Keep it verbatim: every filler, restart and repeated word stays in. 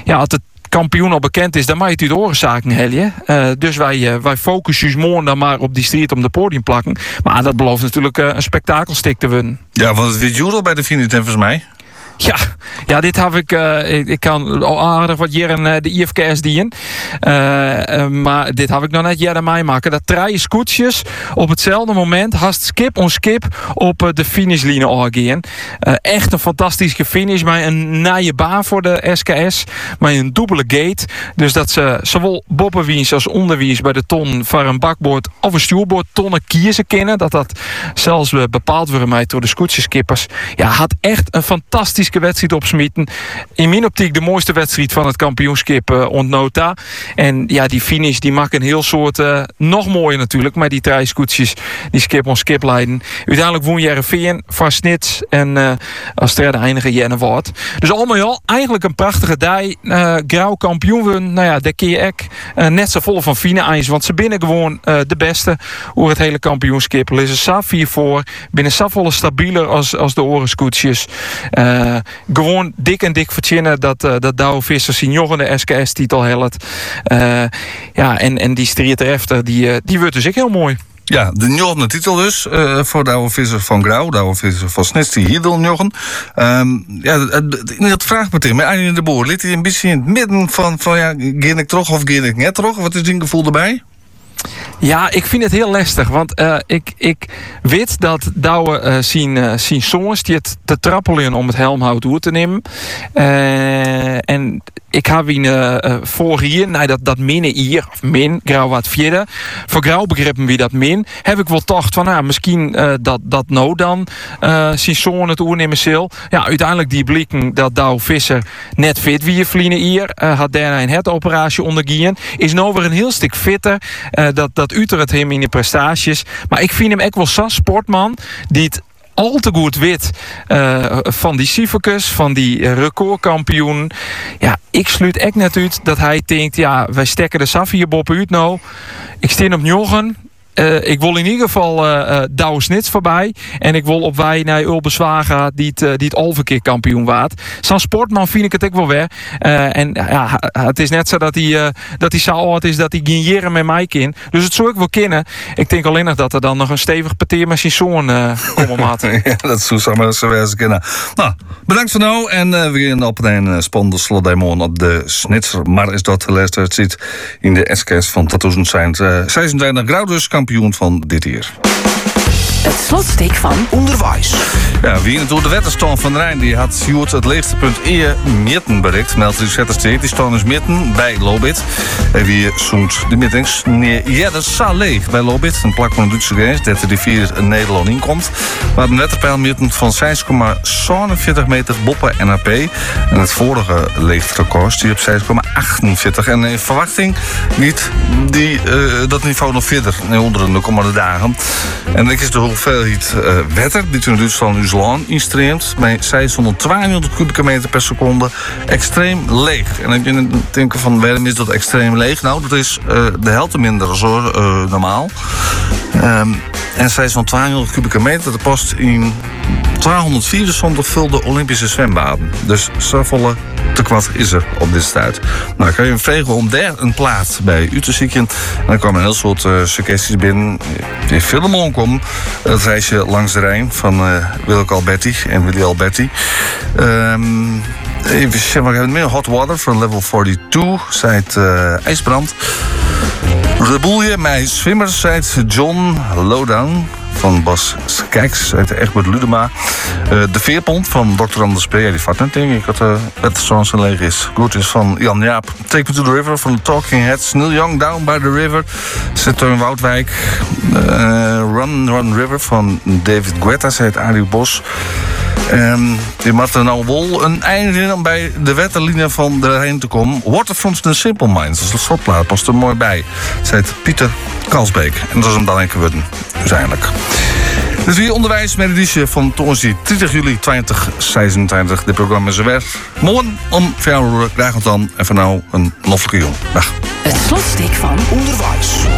ja, als het kampioen al bekend is, dan mag je het uit de oorzaken helje. Uh, dus wij, uh, wij focussen ons morgen dan maar op die strijd om de podium plakken. Maar dat belooft natuurlijk uh, een spektakelstik te winnen. Ja, want het weet Jurel bij de finish volgens mij. Ja, ja, dit heb ik. Uh, ik, ik kan al aardig wat jaren uh, de I F K S dienen. Uh, uh, maar dit heb ik nog net jaren meemaken. Dat drie scootjes op hetzelfde moment haast skip on skip op uh, de finishline aangaan. Uh, echt een fantastische finish. Met een naaie baan voor de S K S. Met een dubbele gate. Dus dat ze zowel boppenwiens als onderwiens bij de ton voor een bakboord of een stuurboord tonnen kiezen kennen. Dat dat zelfs uh, bepaald wordt mij door de scootjeskippers. Ja, had echt een fantastisch wedstrijd opsmieten. In mijn optiek de mooiste wedstrijd van het kampioenschap uh, ontnota. En ja, die finish die maakt een heel soort uh, nog mooier natuurlijk. Maar die drie scootjes die skip on skip leiden. Uiteindelijk won Jereveen van Snits en uh, als derde eindige Jenne Woord. Dus allemaal in al eigenlijk een prachtige dag. Uh, Grauw kampioen won. Nou ja, de keer ik uh, net zo vol van fine ijs. Want ze binnen gewoon uh, de beste over het hele kampioenschap. Er is een saf vier voor. Binnen safvolle stabieler als, als de orenscootjes. Uh, gewoon dik en dik verzinnen dat, uh, dat Douwe Visser Signoren de S K S-titel helpt. Uh, ja, en, en die strijd erachter, die, uh, die wordt dus ook heel mooi. Ja, de negende titel dus uh, voor Douwe Visser van Grauw, Douwe Visser van Snits, die hier wil Jochen. Um, ja, dat vraagt meteen, maar Arjen de Boer, ligt hij een beetje in het midden van, van ja, ga ik terug of ga ik net terug? Wat is die gevoel erbij? Ja, ik vind het heel lastig. Want uh, ik, ik weet dat Douwe uh, zien, uh, zien zongens die het te trappelen om het helmhout door te nemen. Uh, en ik heb in uh, uh, voor hier, nou, dat, dat minne hier, of min, Grauw wat vierde. Voor Grauw begrippen wie dat min. Heb ik wel gedacht van, nou, misschien uh, dat, dat nou dan uh, zien zongen het oernemen zal. Ja, uiteindelijk die blikken dat Douwe Visser net fit wie je vliegen hier. Uh, had daarna een hertoperatie ondergaan. Is nou weer een heel stuk fitter. Uh, dat, dat utert hem in de prestaties. Maar ik vind hem echt wel zo'n sportman die het al te goed weet uh, van die Sivakes, van die recordkampioen. Ja, ik sluit echt net uit dat hij denkt, ja, wij stekken de Savierbob uit nou. Ik steen op Jochen. Uh, ik wil in ieder geval uh, uh, Douwe Snits voorbij. En ik wil op wij naar Ulbe Zwaga die het, uh, die het alverkeer kampioen waard. Zo'n sportman vind ik het ook wel weer. Uh, en ja, het is net zo dat hij, uh, dat hij zo oud is dat hij geen jaren met mij kan. Dus het zou ik wel kennen. Ik denk alleen nog dat er dan nog een stevig peteer met zijn zoon uh, komen maat. Ja, dat zou samen zo wezen kennen. Nou, bedankt voor nou. En uh, we gaan op een uh, spannende slotdemon op de Snitser. Maar is dat de laatste het zit in de S K S van tweeduizend zesentwintig Grauw dus kampioen van dit jaar. Het slotstuk van Onderwijs. Ja, wie door de wetterstand van de Rijn die had Sjoerd het leegste punt eer Meerten bereikt. Meldt u zet die staan is Meerten bij Lobit. En wie zoekt de meetings neer Jedde Salee bij Lobit. Een plak van de Duitse grens, dat er die vier in Nederland inkomt. Maar een wetterpeil Meerten van zes komma zevenenveertig meter boppen N A P. En het vorige leegterecord die op zes komma achtenveertig. En in verwachting niet die, uh, dat niveau nog verder onder de komende dagen. En ik is de hoeveelheid uh, wetter die toen Duitsland en Nieuw-Zeeland instreemt met zeshonderdtweehonderd kubieke meter per seconde extreem leeg. En dan kun je denken van waarom is dat extreem leeg? Nou, dat is uh, de helft minder zo uh, normaal. Um, en zeshonderdtweehonderd kubieke meter, dat past in tweehonderdvierenzontig vulde Olympische zwembaden. Dus zo volle tekwad is er op dit stuit. Nou, kan je hem vragen om daar een plaats bij u te zieken. En dan komen een heel soort uh, suggesties binnen. Die filmen komen. Het reisje langs de Rijn van uh, Willeke Alberti en Willy Alberti. Um, even zien, we hebben meer hot water van level tweeënveertig. Zijt uh, IJsbrand. Reboelje, mijn zwimmers, zijt John Lowdown van Bas Kijks uit de Egbert Ludema. Uh, de Veerpont van dokter Anders P. Ja, die vat net denk ik dat uh, het zo'n leeg is. Goed is van Jan Jaap. Take Me to the River van de Talking Heads. Neil Young, Down by the River. Zitten in Woudwijk. Uh, Run Run River van David Guetta, zei het Arie Bos. Um, die moet er nou wel een einde in om bij de wetterlinie van de heen te komen. Waterfronts and Simple Minds, dat is de slotplaat, past er mooi bij. Zei het Pieter Kalsbeek. En dat is hem dan een keer worden, uiteindelijk. Dit is weer onderwijs met editie van donderdag dertig juli tweeduizend zesentwintig. Dit programma is er weer. Morgen om vier uur. Graag tot dan. En voor nou een loffelijke jong. Dag. Het slotstuk van Onderwijs.